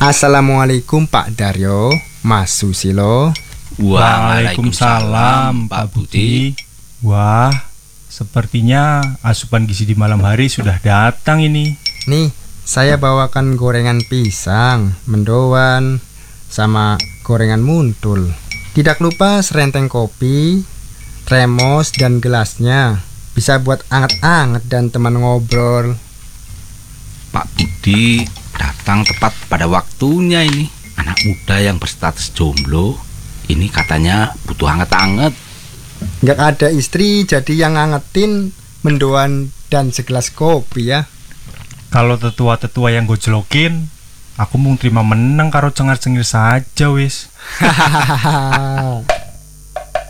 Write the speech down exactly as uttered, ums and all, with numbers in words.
Assalamualaikum Pak Daryo, Mas Susilo. Waalaikumsalam Pak Budi. Wah, sepertinya asupan gizi di malam hari sudah datang ini. Nih, saya bawakan gorengan pisang, mendoan, sama gorengan muntul. Tidak lupa serenteng kopi, termos dan gelasnya. Bisa buat anget-anget dan teman ngobrol. Pak Budi datang tepat pada waktunya ini. Anak muda yang berstatus jomblo ini katanya butuh anget-anget. Nggak ada istri, jadi yang ngangetin mendoan dan segelas kopi ya. Kalau tetua-tetua yang gojlokin, aku mau terima menang karo cengar-cengir saja wis. Hahaha.